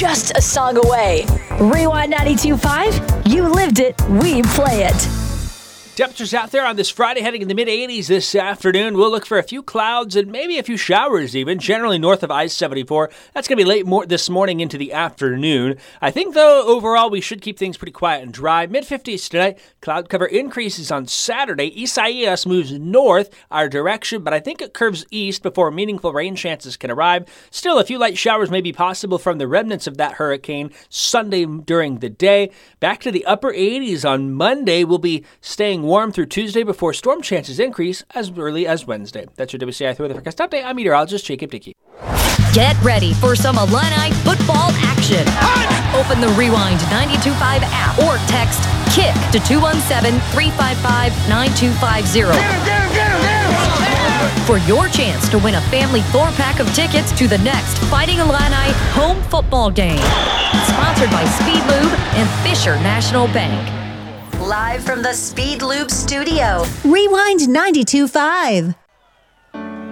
just a song away. Rewind 92.5, you lived it, we play it. Temperatures out there on this Friday heading in the mid-80s this afternoon. We'll look for a few clouds and maybe a few showers even, generally north of I-74. That's going to be late this morning into the afternoon. I think, though, overall we should keep things pretty quiet and dry. Mid-50s tonight. Cloud cover increases on Saturday. Isaias moves north our direction, but I think it curves east before meaningful rain chances can arrive. Still, a few light showers may be possible from the remnants of that hurricane Sunday during the day. Back to the upper 80s on Monday. We'll be staying warm through Tuesday before storm chances increase as early as Wednesday. That's your WCI Weather Forecast Update. I'm meteorologist Jacob Dickey. Get ready for some Illini football action. Open the Rewind 92.5 app or text KICK to 217-355-9250 for your chance to win a family 4-pack of tickets to the next Fighting Illini home football game. Sponsored by Speed Lube and Fisher National Bank. Live from the Speed Lube studio. Rewind 92.5.